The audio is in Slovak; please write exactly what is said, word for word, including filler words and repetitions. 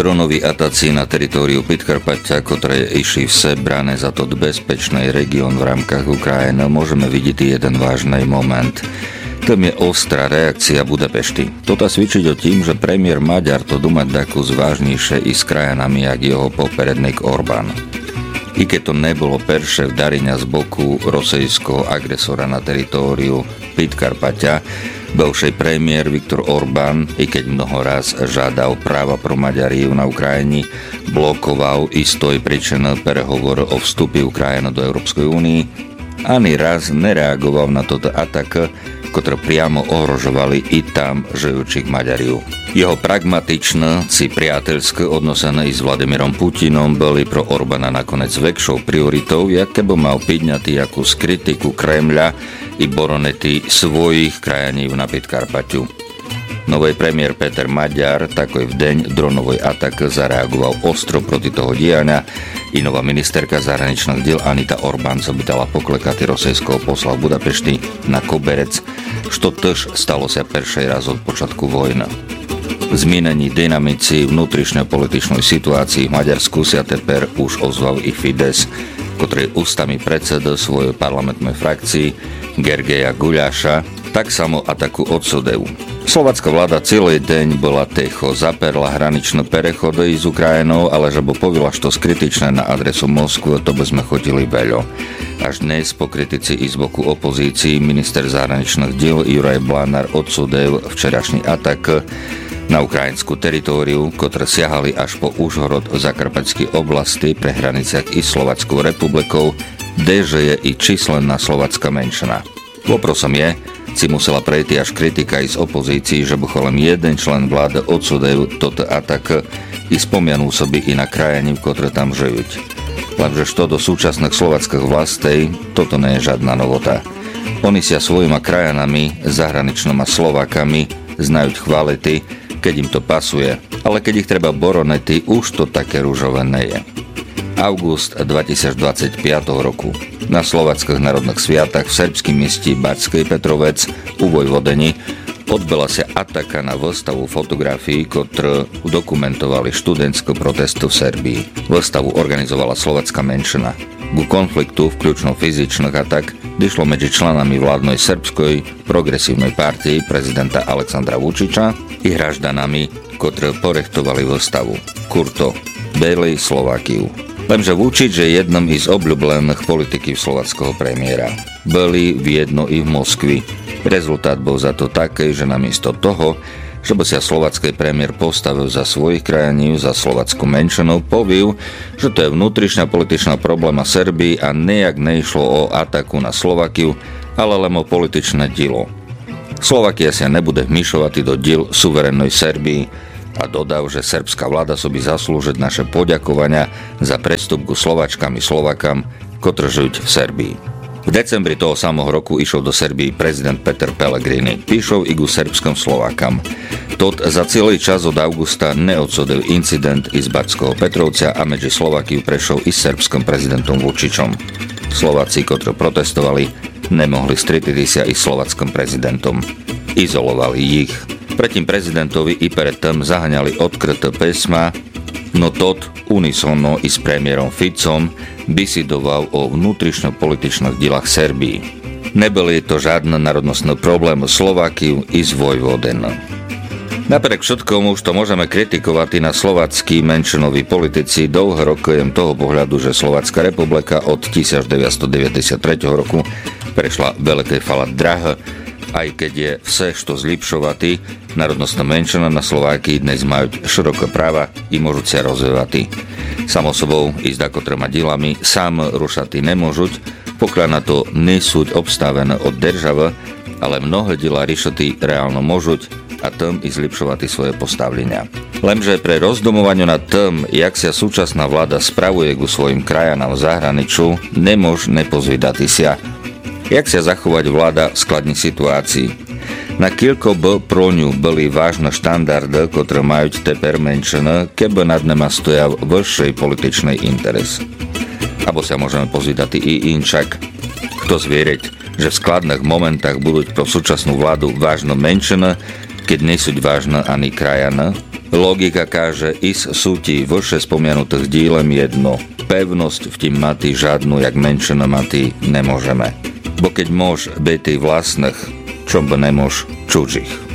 dronoví ataci na teritóriu Podkarpatia, ktoré išli vse brané za to bezpečný región v rámkach Ukrajiny, môžeme vidieť jeden vážny moment. Tam je ostrá reakcia Budapešti. Toto svedčiť o tým, že premiér Maďar to dumať takú zvážnejšie i s krajinami, jak jeho poperedník Orbán. I keď to nebolo perše vdarenia z boku rosejského agresora na teritóriu Podkarpatia, bivší premiér Viktor Orbán, i keď mnoho raz žiadal práva pro Maďarov na Ukrajini, blokoval istoj príčin prehovor o vstupe Ukrajiny do Európskej únie, ani raz nereagoval na toto atak, ktoré priamo ohrožovali i tam žijúcich Maďarov. Jeho pragmatičné si priateľské odnoseny s Vladimírom Putinom boli pro Orbána nakoniec väčšou prioritou, jak keby mal pidňatý jakú kritiku Kremľa i boronety svojich krajanív na Podkarpatiu. Nový premiér Peter Maďar takoj v deň dronovej atak zareagoval ostro proti toho diania i nová ministerka zahraničných diel Anita Orbán zabitala poklekatý rosejského posla v Budapešti na koberec, što tež stalo sa peršej raz od počiatku vojny. V zmenení dynamici vnútrišnej političnej situácii v Maďarsku sa teper už ozval i Fides, ktorý ústami predseda svojej parlamentnej frakcii Gergeja Guľáša tak samo ataku odsudil. Slovacká vláda celý deň bola ticho, zaperla hraničné prechody s Ukrajinou, ale že bo povila, što kritičné na adresu Moskvy, to by sme chodili veľo. Až dnes po kritici i z boku opozícii minister zahraničných diel Juraj Blanár odsudil včerašný atak na ukrajinskú teritóriu, ktoré siahali až po Užhorod v Zakarpatskej oblasti pre hraniciach i Slovackou republikou, kdeže je i číslenná slovacká menšina. Voprosom je, si musela prejти až kritika i z opozícii, že bucho len jeden člen vlády odsudil toto atak i spomianú soby i na krajiny, ktoré tam žijú. Lenže što do súčasných slovackých vlastej, toto nie je žiadna novota. Oni sa svojima krajanami, zahraničnými Slovákami, znajú chválity, keď im to pasuje, ale keď ich treba boronety, už to také rúžové nie je. August dvetisícdvadsaťpäť roku. Na slovackých národných sviatach v serbském meste Bačskej Petrovec u Vojvodeni odbila sa ataka na výstavu fotografií, ktoré dokumentovali študentské protesty v Serbii. Výstavu organizovala slovacká menšina. Ku konfliktu, vključno fyzičných atak, došlo medzi členami vládnej srbskej progresívnej partii prezidenta Aleksandra Vučiča i hraždanami, ktoré porechtovali výstavu. Kurto, Beli, Slovakiu. Lenže Vučič je jednom z obľúbených politikov slovackého premiéra. Boli v jedno i v Moskvi. Rezultát bol za to taký, že namiesto toho, že by sa slovacký premiér postavil za svojich krajanív, za slovackú menšinu, povil, že to je vnútrišná političná probléma Serbii a nejak neišlo o ataku na Slovakiu, ale len o političné dielo. Slovakia sa nebude vmýšovať do diel suverénnej Serbii, a dodal, že srbská vláda sobí zaslúžiť naše poďakovania za prestup ku Slováčkam i Slovakám, ktorí žijú v Serbii. V decembri toho samého roku išiel do Serbii prezident Peter Pellegrini. Píšol i ku srbským Slovákam. Tot za celý čas od augusta neodsudil incident i z Bačského Petrovca a medzi Slovakiu prešiel i s srbským prezidentom Vučičom. Slováci, ktorí protestovali, nemohli stretnúť sa i s slovackým prezidentom. Izolovali ich. Predtým prezidentovi i predtým zaháňali odkryté písma, no tot unisono i s premiérom Ficom bisidoval o vnútrišno-političných dielach Serbii. Neboli to žiadne národnostné problémy Slovákiu i z Vojvodena. Napriek všetkomu už to môžeme kritikovať i na slováckí menšinoví politici. Dlho rokujem toho pohľadu, že Slovenská republika od devätnásťstodeväťdesiattri roku prešla veľké falát drah, aj keď je vse, što zlepšovati, národnostná menšina na Slovákii dnes majú široké práva i môžu sa rozvíjať. Samo sobou i s dakotrema dielami sám rušati nemôžu, pokiaľ na to nesúť obstavené od država, ale mnohé diela riešati reálno môžu a tým i zlepšovati svoje postavlenia. Lenže pre rozdomovaniu nad tým, jak sa súčasná vláda spravuje ku svojim krajanám v zahraničiu, nemôž nepozvídati sa. Jak sa zachovať vláda v skladnej situácii? Na kiľko by pro ňu boli vážne štandardy, ktoré majú teper menšiny, keby nad nema stojal vyšší političný interes. Abo sa môžeme pozvídať i inčak. Kto zviereť, že v skladných momentách budú pro súčasnú vládu vážne menšiny, keď nesúť vážna ani krajana. Logika káže is súti vrše spomenutých dílem jedno. Pevnosť v tým mati žádnu, jak menšina mati, nemôžeme. Bo keď môž byť vlastných, čom by nemôž čužích.